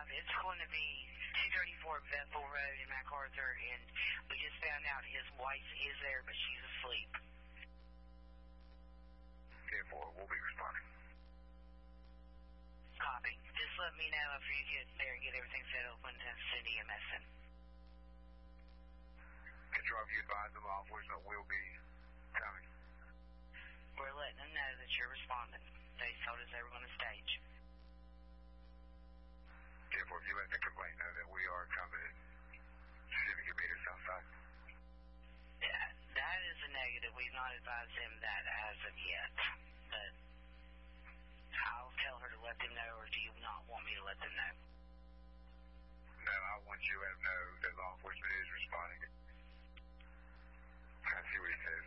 It's going to be 234 Bethel Road in MacArthur, and we just found out his wife is there, but she's asleep. 10-4, we'll be responding. Copy. Just let me know after you get there and get everything set up and send EMS in. Control, if you advise the law enforcement will be coming. We're letting them know that you're responding. They told us they were going to stage. 10-4, if you let the complaint know that we are coming in 70 meters outside. Yeah, that is a negative. We've not advised them that as of yet. But I'll tell her to let them know, or do you not want me to let them know? No, I want you to let them know that law enforcement is responding. I see what he says.